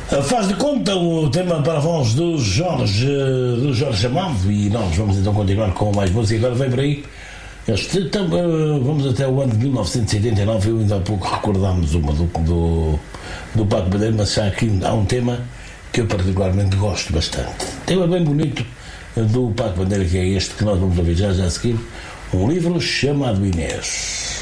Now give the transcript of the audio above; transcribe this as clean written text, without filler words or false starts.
Faz de conta o tema para a voz do Jorge Amado, e nós vamos então continuar com mais música. Agora vem por aí. Vamos até o ano de 1989. Eu ainda há pouco recordámos o maluco do Paco Bandeira, mas já aqui há um tema que eu particularmente gosto bastante. Tema bem bonito do Paco Bandeira, que é este que nós vamos ouvir já a seguir. Um livro chamado Inês.